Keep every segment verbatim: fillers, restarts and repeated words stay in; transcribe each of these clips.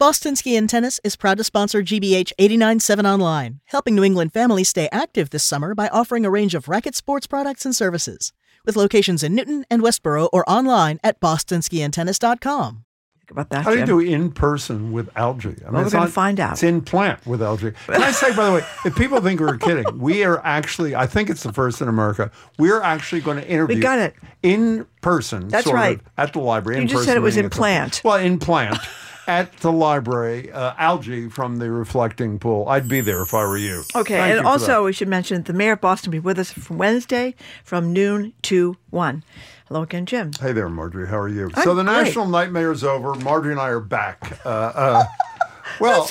Boston Ski and Tennis is proud to sponsor G B H eighty-nine point seven Online, helping New England families stay active this summer by offering a range of racket sports products and services. With locations in Newton and Westboro or online at boston ski and tennis dot com. Think about that, How do Jim. you do in person with algae? I mean, Well, we're it's going not- to find out. It's in plant with algae. Can I say, by the way, if people think we're kidding, we are actually, I think it's the first in America, we're actually going to interview We got it. in person, That's sort right. of, at the library. You in just person said it was meaning in it's a- plant. Well, in plant. At the library, uh, algae from the reflecting pool. I'd be there if I were you. Okay, Thank you and for also that. we should mention the mayor of Boston will be with us from Wednesday from noon to one. Hello again, Jim. Hey there, Marjorie. How are you? I'm so the great. national nightmare is over. Marjorie and I are back. Uh, uh, well,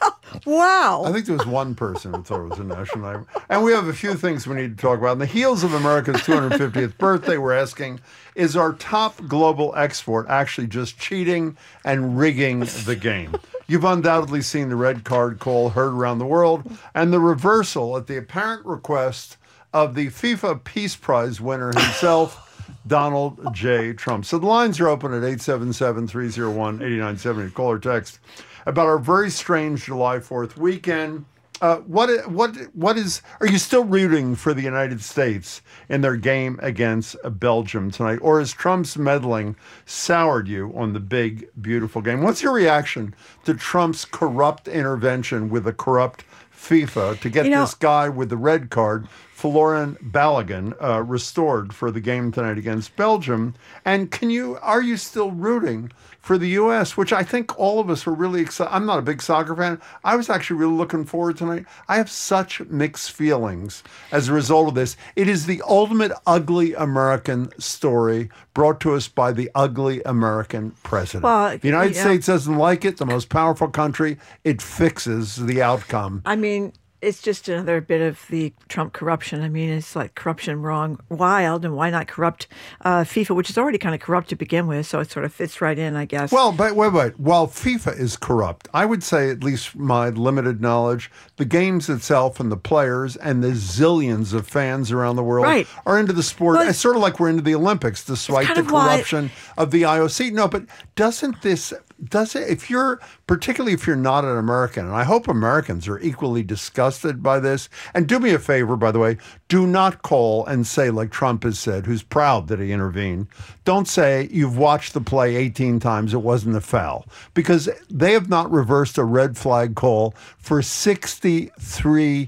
Wow. I think there was one person who thought it was a national nightmare. And we have a few things we need to talk about. On the heels of America's two hundred fiftieth birthday, we're asking, is our top global export actually just cheating and rigging the game? You've undoubtedly seen the red card call heard around the world and the reversal at the apparent request of the FIFA Peace Prize winner himself, Donald J. Trump. So the lines are open at eight seven seven, three oh one, eight nine seven zero. Call or text about our very strange July fourth weekend. Uh, what what what is? Are you still rooting for the United States in their game against Belgium tonight, or has Trump's meddling soured you on the big, beautiful game? What's your reaction to Trump's corrupt intervention with a corrupt FIFA to get You know- this guy with the red card, Florian Balogun, uh, restored for the game tonight against Belgium? And can you are you still rooting for the U S, which I think all of us were really excited. I'm not a big soccer fan. I was actually really looking forward tonight. I have such mixed feelings as a result of this. It is the ultimate ugly American story brought to us by the ugly American president. Well, the United yeah. States doesn't like it, the most powerful country. It fixes the outcome. I mean, it's just another bit of the Trump corruption. I mean, it's like corruption wrong wild, and why not corrupt uh, FIFA, which is already kind of corrupt to begin with, so it sort of fits right in, I guess. Well, but wait, wait. While FIFA is corrupt, I would say, at least my limited knowledge, the games itself and the players and the zillions of fans around the world Right. are into the sport. Well, it's sort of like we're into the Olympics, despite kind the of why- corruption of the I O C. No, but doesn't this, does it, if you're, particularly if you're not an American, and I hope Americans are equally disgusted by this, and do me a favor, by the way, do not call and say, like Trump has said, who's proud that he intervened, don't say you've watched the play eighteen times, it wasn't a foul, because they have not reversed a red flag call for sixty-three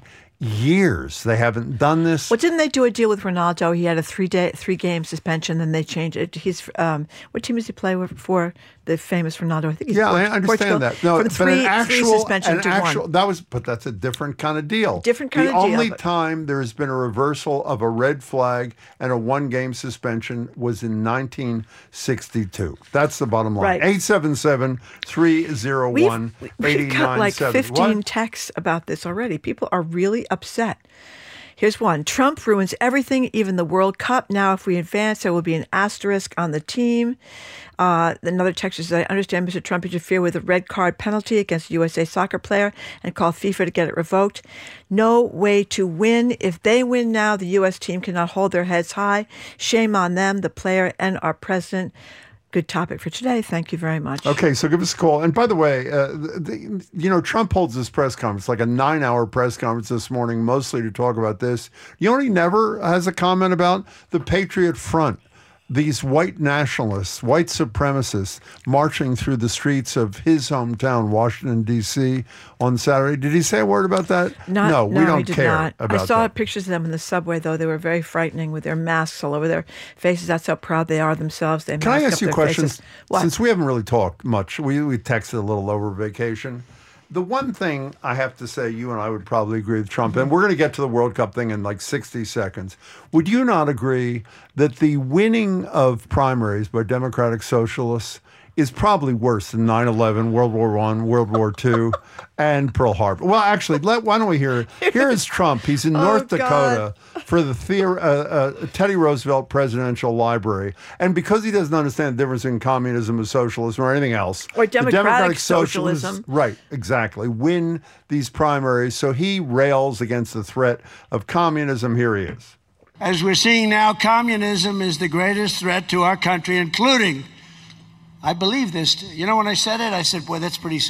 years. They haven't done this. Well, didn't they do a deal with Ronaldo? He had a three day, three game suspension. Then they changed it. He's um, what team does he play with for? The famous Ronaldo. I think he's Yeah, Port- I understand Portugal. that. No, From but three, an actual, three suspension an to actual, one. that was, but that's a different kind of deal. Different kind the of deal, only but- time there has been a reversal of a red flag and a one-game suspension was in nineteen sixty-two. That's the bottom line. Right. eight seven seven, three oh one, We've, eight we've got nine like seven. fifteen What? texts about this already. People are really upset. Here's one. Trump ruins everything, even the World Cup. Now, if we advance, there will be an asterisk on the team. Uh, another text says, I understand Mister Trump interfered with a red card penalty against a U S A soccer player and called FIFA to get it revoked. No way to win. If they win now, the U S team cannot hold their heads high. Shame on them, the player, and our president. Good topic for today. Thank you very much. Okay, so give us a call. And by the way, uh, the, the, you know, Trump holds this press conference, like a nine-hour press conference this morning, mostly to talk about this. You know what he never has a comment about? The Patriot Front. These white nationalists, white supremacists, marching through the streets of his hometown, Washington, D C, on Saturday. Did he say a word about that? Not, no, we he don't did care not. about I saw that. pictures of them in the subway, though. They were very frightening with their masks all over their faces. That's how proud they are themselves. They Can I mask ask up you a their question? faces. What? Since we haven't really talked much, we, we texted a little over vacation. The one thing I have to say, you and I would probably agree with Trump, and we're going to get to the World Cup thing in like sixty seconds. Would you not agree that the winning of primaries by Democratic Socialists is probably worse than nine eleven, World War One, World War Two, and Pearl Harbor? Well, actually, let, why don't we hear it? Here is Trump. He's in North Oh, Dakota for the Theo, uh, uh, Teddy Roosevelt Presidential Library. And because he doesn't understand the difference in communism and socialism or anything else, Or the democratic Socialists- socialism. Right, exactly. Win these primaries. So he rails against the threat of communism. Here he is. As we're seeing now, communism is the greatest threat to our country, including, I believe this, you know, when I said it, I said, boy, that's pretty